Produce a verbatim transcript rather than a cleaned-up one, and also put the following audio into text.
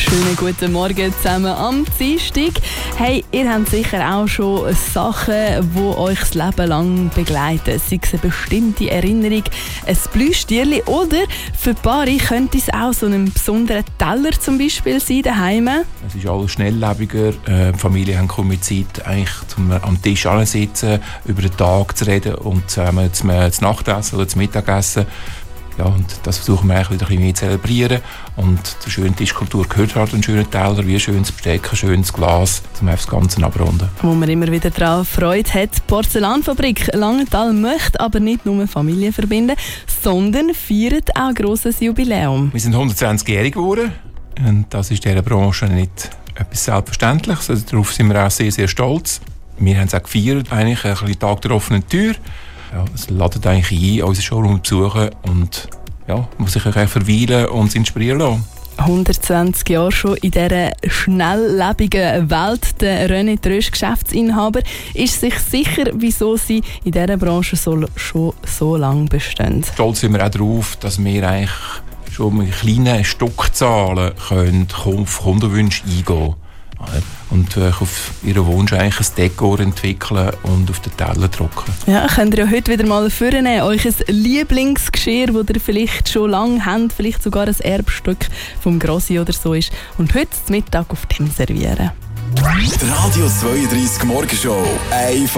Schönen guten Morgen zusammen am Dienstag. Hey, ihr habt sicher auch schon Sachen, die euch das Leben lang begleiten. Sei es eine bestimmte Erinnerung, ein Plüschtierchen oder für Paare könnte es auch so ein besonderer Teller zum Beispiel sein daheim. Es ist alles schnelllebiger. Äh, die Familien haben kaum mehr Zeit, eigentlich zum am Tisch sitzen, über den Tag zu reden und zusammen zum, zum Nachtessen oder zum Mittagessen. Ja, und das versuchen wir eigentlich wieder ein bisschen mehr zu zelebrieren. Und zur schönen Tischkultur gehört halt ein schöner Teller, wie ein schönes Besteck, ein schönes Glas, um das Ganze abrunden. Wo man immer wieder daran Freude hat. Die Porzellanfabrik Langenthal möchte aber nicht nur Familien verbinden, sondern feiert auch ein grosses Jubiläum. Wir sind hundertzwanzigjährig geworden. Und das ist in dieser Branche nicht etwas Selbstverständliches. Also darauf sind wir auch sehr, sehr stolz. Wir haben es auch gefeiert, eigentlich ein bisschen Tag der offenen Tür. Ja, es ladet eigentlich ein, unseren Showroom zu besuchen und ja, muss sich auch verweilen und sich inspirieren lassen. hundertzwanzig Jahre schon in dieser schnelllebigen Welt. Der René Trösch, Geschäftsinhaber, ist sich sicher, wieso sie in dieser Branche so, schon so lange bestehen. Stolz sind wir auch darauf, dass wir eigentlich schon mit kleinen Stückzahlen können auf Kundenwünsche eingehen können. Und äh, auf ihren Wunsch eigentlich ein Dekor entwickeln und auf den Teller drucken. Ja, könnt ihr ja heute wieder mal vornehmen. Euch ein Lieblingsgeschirr, das ihr vielleicht schon lange habt, vielleicht sogar ein Erbstück vom Grossi oder so ist. Und heute zum Mittag auf dem servieren. Radio zweiunddreißig Morgenshow. Einfach